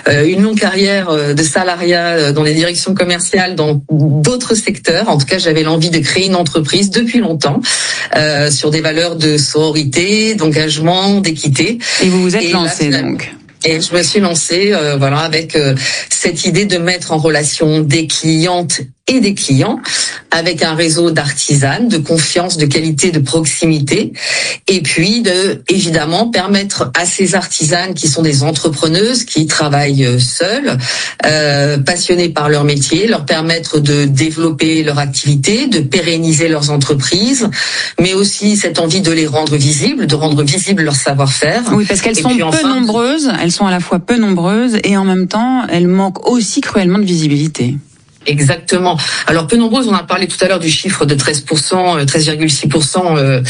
une longue carrière de salariat dans les directions commerciales dans d'autres secteurs. En tout cas, j'avais l'envie de créer une entreprise depuis longtemps sur des valeurs de sororité, d'engagement, d'équité. Et vous vous êtes lancée donc. Et je me suis lancée avec cette idée de mettre en relation des clientes et des clients avec un réseau d'artisanes, de confiance, de qualité, de proximité, et puis de évidemment permettre à ces artisanes qui sont des entrepreneuses, qui travaillent seules, passionnées par leur métier, leur permettre de développer leur activité, de pérenniser leurs entreprises, mais aussi cette envie de les rendre visibles, de rendre visible leur savoir-faire. Oui, parce qu'elles sont peu nombreuses, elles sont à la fois peu nombreuses et en même temps elles manquent aussi cruellement de visibilité. Exactement. Alors peu nombreuses, on a parlé tout à l'heure du chiffre de 13%, 13,6%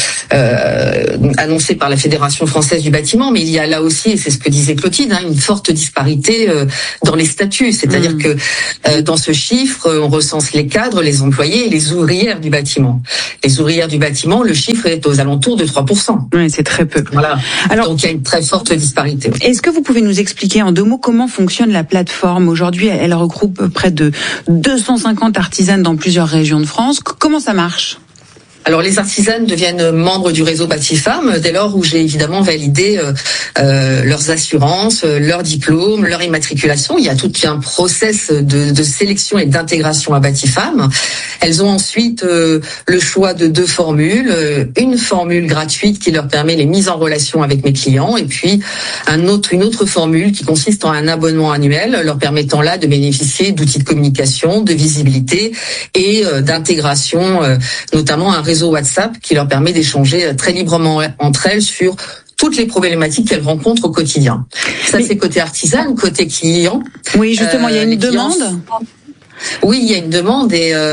annoncé par la Fédération française du bâtiment, mais il y a là aussi, et c'est ce que disait Clotilde, une forte disparité dans les statuts. C'est-à-dire que dans ce chiffre, on recense les cadres, les employés et les ouvrières du bâtiment. Les ouvrières du bâtiment, le chiffre est aux alentours de 3%. Oui, c'est très peu. Voilà. Alors, donc il y a une très forte disparité. Est-ce que vous pouvez nous expliquer en 2 mots comment fonctionne la plateforme? Aujourd'hui, elle regroupe près de 250 artisanes dans plusieurs régions de France. Comment ça marche ? Alors les artisanes deviennent membres du réseau Bâti-Femmes dès lors où j'ai évidemment validé leurs assurances, leurs diplômes, leur immatriculation. Il y a tout un process de sélection et d'intégration à Bâti-Femmes. Elles ont ensuite le choix de 2 formules, une formule gratuite qui leur permet les mises en relation avec mes clients et puis une autre formule qui consiste en un abonnement annuel leur permettant là de bénéficier d'outils de communication, de visibilité et d'intégration, notamment un réseau WhatsApp qui leur permet d'échanger très librement entre elles sur toutes les problématiques qu'elles rencontrent au quotidien. Ça, c'est côté artisan, côté client. Oui, justement, il y a une demande. Oui, il y a une demande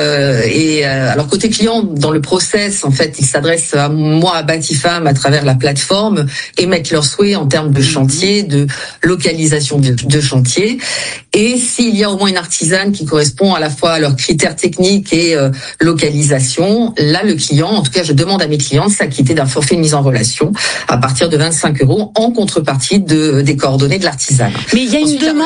alors côté client, dans le process, en fait, ils s'adressent à moi, à Bâti-Femmes, à travers la plateforme, émettent leurs souhaits en termes de chantier, de localisation de chantier. Et s'il y a au moins une artisane qui correspond à la fois à leurs critères techniques et localisation, là, le client, en tout cas, je demande à mes clients de s'acquitter d'un forfait de mise en relation à partir de 25 € en contrepartie des coordonnées de l'artisane. Mais il y a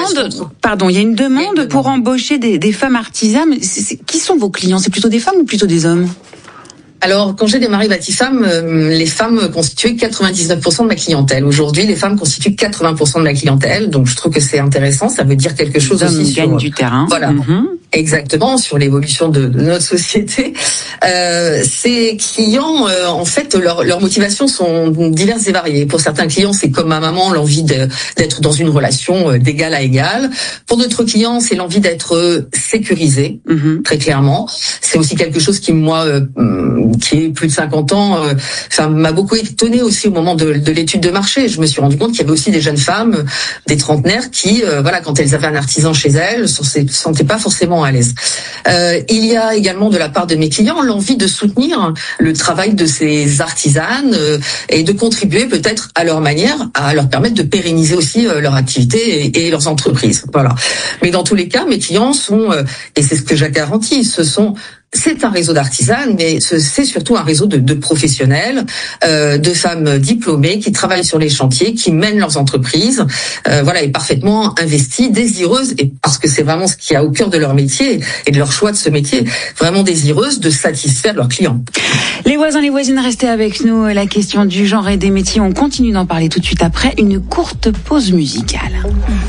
une demande pour embaucher des femmes artisanes. Qui sont vos clients? C'est plutôt des femmes ou plutôt des hommes? Alors, quand j'ai démarré Bâti-Femmes, les femmes constituaient 99% de ma clientèle. Aujourd'hui, les femmes constituent 80% de la clientèle. Donc, je trouve que c'est intéressant. Ça veut dire quelque chose aussi sur... gagnent du terrain. Voilà. Exactement, sur l'évolution de notre société. Ces clients, en fait, leurs motivations sont diverses et variées. Pour certains clients, c'est comme ma maman, l'envie d'être dans une relation d'égal à égal. Pour d'autres clients, c'est l'envie d'être sécurisé, très clairement. C'est aussi quelque chose qui, moi, qui est plus de 50 ans, m'a beaucoup étonnée aussi au moment de l'étude de marché. Je me suis rendu compte qu'il y avait aussi des jeunes femmes, des trentenaires, qui, quand elles avaient un artisan chez elles, se sentaient pas forcément à l'aise. Il y a également de la part de mes clients l'envie de soutenir le travail de ces artisanes et de contribuer peut-être à leur manière à leur permettre de pérenniser aussi leur activité et leurs entreprises. Voilà. Mais dans tous les cas, mes clients sont, et c'est ce que j'ai garanti, c'est un réseau d'artisanes, mais c'est surtout un réseau de professionnels, de femmes diplômées qui travaillent sur les chantiers, qui mènent leurs entreprises, et parfaitement investies, désireuses, et parce que c'est vraiment ce qu'il y a au cœur de leur métier et de leur choix de ce métier, vraiment désireuses de satisfaire leurs clients. Les voisins, les voisines, restez avec nous. La question du genre et des métiers, on continue d'en parler tout de suite après une courte pause musicale.